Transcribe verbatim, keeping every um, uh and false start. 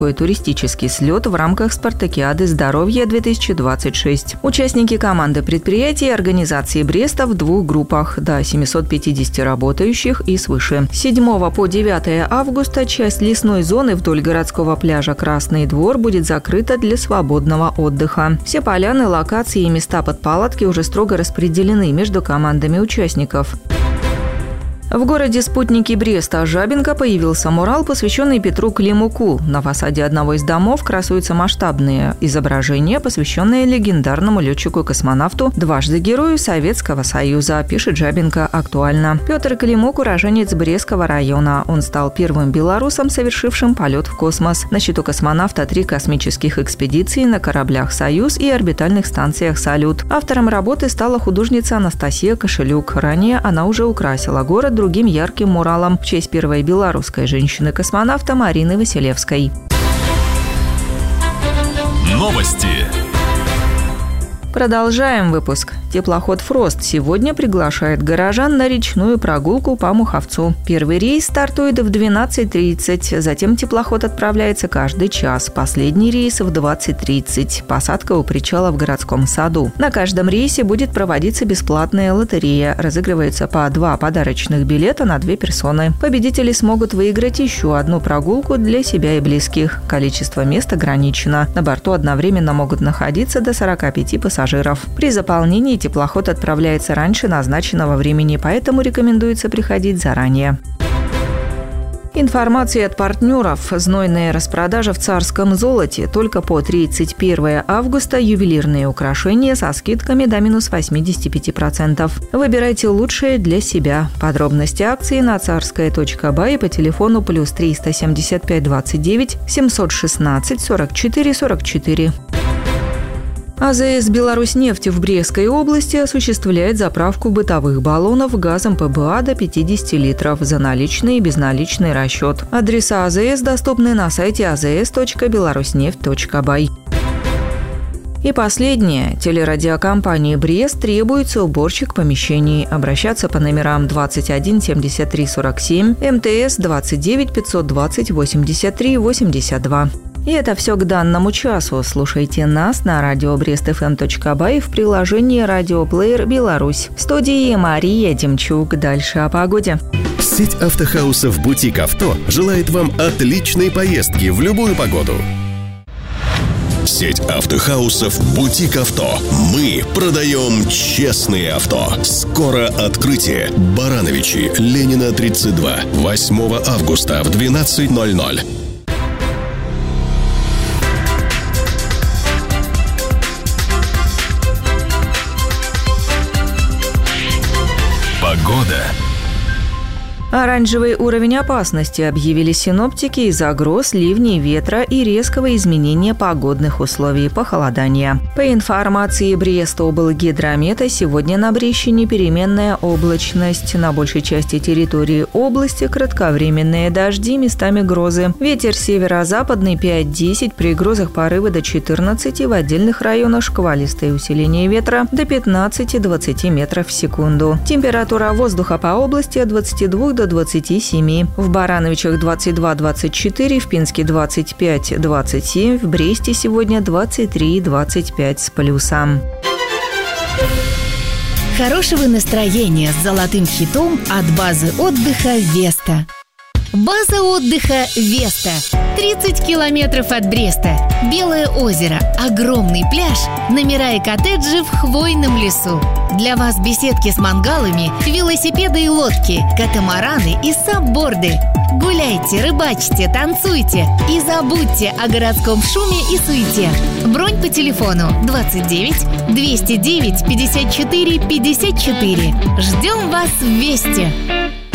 туристический слет в рамках Спартакиады здоровья-две тысячи двадцать шесть. Участники команды предприятий и организации Бреста в двух группах до семисот пятидесяти работающих и свыше. С седьмого по девятое августа часть лесной зоны вдоль городского пляжа Красный двор будет закрыта для свободного отдыха. Все поляны, локации и места под палатки уже строго распределены между командами участников. В городе спутники Бреста Жабинка появился мурал, посвященный Петру Климуку. На фасаде одного из домов красуются масштабные изображения, посвященные легендарному летчику-космонавту, дважды Герою Советского Союза, пишет Жабинка «Актуально». Петр Климук – уроженец Брестского района. Он стал первым белорусом, совершившим полет в космос. На счету космонавта три космических экспедиции на кораблях «Союз» и орбитальных станциях «Салют». Автором работы стала художница Анастасия Кошелюк. Ранее она уже украсила город другим ярким муралом в честь первой белорусской женщины-космонавта Марины Василевской. Новости. Продолжаем выпуск. Теплоход «Фрост» сегодня приглашает горожан на речную прогулку по Муховцу. Первый рейс стартует в двенадцать тридцать, затем теплоход отправляется каждый час. Последний рейс в двадцать тридцать. Посадка у причала в городском саду. На каждом рейсе будет проводиться бесплатная лотерея. Разыгрывается по два подарочных билета на две персоны. Победители смогут выиграть еще одну прогулку для себя и близких. Количество мест ограничено. На борту одновременно могут находиться до сорока пяти пассажиров. При заполнении теплоход отправляется раньше назначенного времени, поэтому рекомендуется приходить заранее. Информация от партнеров. Знойная распродажа в царском золоте. Только по тридцать первое августа ювелирные украшения со скидками до минус восемьдесят пять процентов. Выбирайте лучшее для себя. Подробности акции на царская точка бай по телефону плюс триста семьдесят пять двадцать девять семьсот шестнадцать сорок четыре сорок четыре. АЗС «Беларусьнефть» в Брестской области осуществляет заправку бытовых баллонов газом ПБА до пятидесяти литров за наличный и безналичный расчет. Адреса АЗС доступны на сайте а зэ эс точка беларуснефть точка бай. И последнее. Телерадиокомпании «Брест» требуется уборщик помещений. Обращаться по номерам двадцать один семьдесят три сорок семь, эм тэ эс двадцать девять пятьсот двадцать восемьдесят три восемьдесят два. И это все к данному часу. Слушайте нас на радио брест эф эм точка бай в приложении «Радиоплеер Беларусь». В студии Мария Демчук. Дальше о погоде. Сеть автохаусов «Бутик Авто» желает вам отличной поездки в любую погоду. Сеть автохаусов «Бутик Авто». Мы продаем честные авто. Скоро открытие. Барановичи, Ленина, тридцать два. восьмого августа в двенадцать ноль ноль. Погода. Оранжевый уровень опасности объявили синоптики из-за гроз, ливней, ветра и резкого изменения погодных условий, похолодания. По информации Брест-облгидромета, сегодня на Брещине переменная облачность. На большей части территории области кратковременные дожди, местами грозы. Ветер северо-западный пять-десять, при грозах порывы до четырнадцати, в отдельных районах шквалистое усиление ветра до пятнадцати-двадцати метров в секунду. Температура воздуха по области от двадцати двух до двадцати семи. В Барановичах двадцать два двадцать четыре, в Пинске двадцать пять двадцать семь, в Бресте сегодня двадцать три двадцать пять с плюсом. Хорошего настроения с золотым хитом от базы отдыха «Веста». База отдыха «Веста». тридцать километров от Бреста. Белое озеро, огромный пляж, номера и коттеджи в хвойном лесу. Для вас беседки с мангалами, велосипеды и лодки, катамараны и сабборды. Гуляйте, рыбачьте, танцуйте и забудьте о городском шуме и суете. Бронь по телефону двадцать девять двести девять пятьдесят четыре пятьдесят четыре. Ждем вас в Весте.